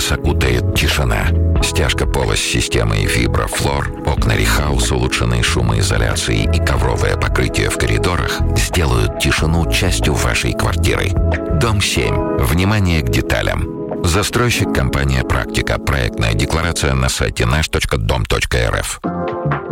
вас окутает тишина. Стяжка пола с системой Виброфлор, окна Рихаус, улучшенные шумоизоляцией и ковровое покрытие в коридорах сделают тишину частью вашей квартиры. Дом 7. Внимание к деталям. Застройщик компания «Практика». Проектная декларация на сайте наш.дом.рф.